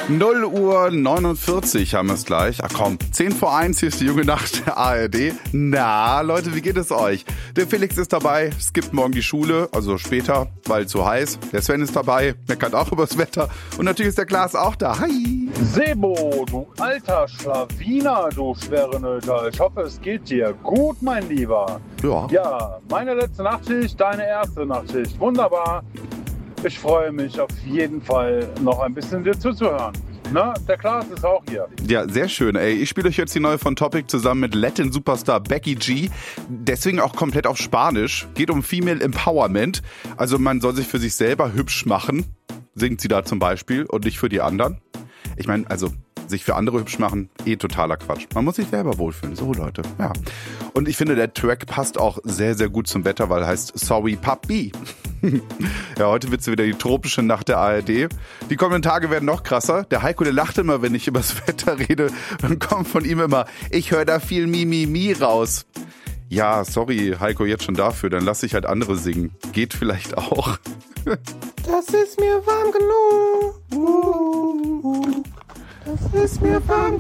0:49 haben wir es gleich. Ach komm, 10:01, hier ist die junge Nacht der ARD. Na, Leute, wie geht es euch? Der Felix ist dabei, skippt morgen die Schule, also später, weil zu heiß. Der Sven ist dabei, meckert auch übers Wetter. Und natürlich ist der Klaas auch da. Hi! Sebo, du alter Schlawiner, du schwere Nöter. Ich hoffe, es geht dir gut, mein Lieber. Ja, meine letzte Nachtschicht, deine erste Nachtschicht. Wunderbar. Ich freue mich auf jeden Fall, noch ein bisschen dir zuzuhören. Na, der Klaas ist auch hier. Ja, sehr schön. Ey, ich spiele euch jetzt die neue von Topic zusammen mit Latin-Superstar Becky G. Deswegen auch komplett auf Spanisch. Geht um Female Empowerment. Also man soll sich für sich selber hübsch machen, singt sie da zum Beispiel, und nicht für die anderen. Ich meine, also sich für andere hübsch machen, totaler Quatsch. Man muss sich selber wohlfühlen. So, Leute, ja. Und ich finde, der Track passt auch sehr, sehr gut zum Wetter, weil er heißt Sorry Papi. Ja, heute wird's wieder die tropische Nacht der ARD. Die kommenden Tage werden noch krasser. Der Heiko, der lacht immer, wenn ich über das Wetter rede. Dann kommt von ihm immer, ich höre da viel Mi raus. Ja, sorry, Heiko, jetzt schon dafür. Dann lass ich halt andere singen. Geht vielleicht auch. Das ist mir warm genug. Das ist mir warm